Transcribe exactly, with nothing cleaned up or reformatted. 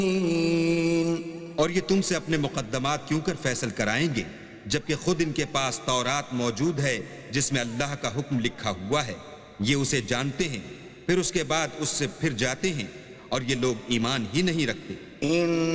और ये तुमसे अपने मुकद्दमात क्यों कर फैसल कराएंगे, जबकि खुद इनके पास तौरात मौजूद है जिसमें अल्लाह का हुक्म लिखा हुआ है। ये उसे जानते हैं, फिर उसके बाद उससे फिर जाते हैं और ये लोग ईमान ही नहीं रखते।